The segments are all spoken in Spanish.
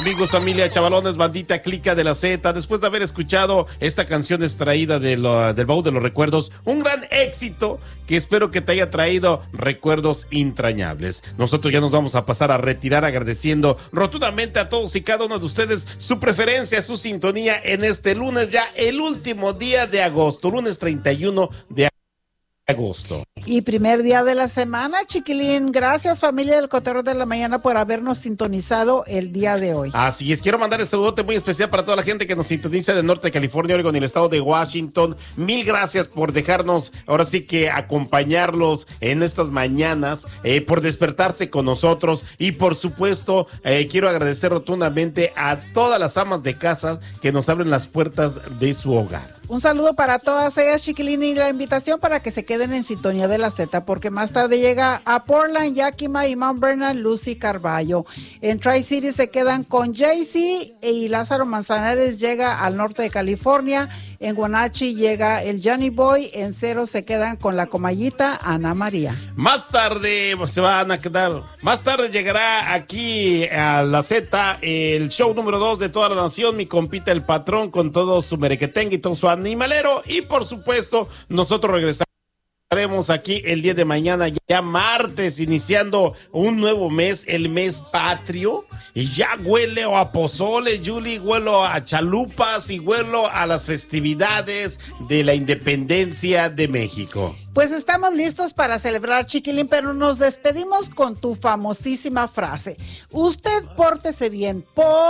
Amigos, familia, chavalones, bandita, clica de la Z, después de haber escuchado esta canción extraída del baúl de los recuerdos, un gran éxito que espero que te haya traído recuerdos entrañables. Nosotros ya nos vamos a pasar a retirar agradeciendo rotundamente a todos y cada uno de ustedes su preferencia, su sintonía en este lunes, ya el último día de agosto, lunes 31 de agosto. Y primer día de la semana, chiquilín. Gracias, familia del Cotorreo de la Mañana, por habernos sintonizado el día de hoy. Así es, quiero mandar este saludote muy especial para toda la gente que nos sintoniza del norte de California, Oregon y el estado de Washington. Mil gracias por dejarnos, ahora sí que acompañarlos en estas mañanas, por despertarse con nosotros y por supuesto, quiero agradecer rotundamente a todas las amas de casa que nos abren las puertas de su hogar. Un saludo para todas ellas, chiquilín, y la invitación para que se queden en sintonía de la Z, porque más tarde llega a Portland, Yakima y Mount Vernon, Lucy Carballo. En Tri-City se quedan con Jaycee y Lázaro Manzanares llega al norte de California. En Wenatchee llega el Johnny Boy. En Cero se quedan con la Comayita, Ana María. Más tarde se van a quedar. Más tarde llegará aquí a la Z el show número 2 de toda la nación, mi compita el patrón con todo su merequetengue y todo su animalero. Y por supuesto, nosotros regresaremos aquí el día de mañana, ya martes, iniciando un nuevo mes, el mes patrio. Y ya huele a pozole, Julie, huelo a chalupas y huelo a las festividades de la independencia de México. Pues estamos listos para celebrar, chiquilín, pero nos despedimos con tu famosísima frase. Usted pórtese bien,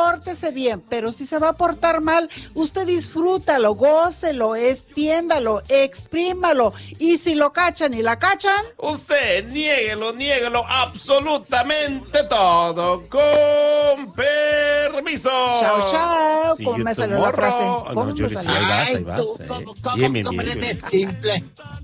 pero si se va a portar mal, usted disfrútalo, gócelo, extiéndalo, exprímalo, y si lo cachan y la cachan, usted niéguelo absolutamente todo, con permiso. Chao. ¿Cómo me salió la frase? ¿Cómo me salió? Ahí vas. Bien. Simple.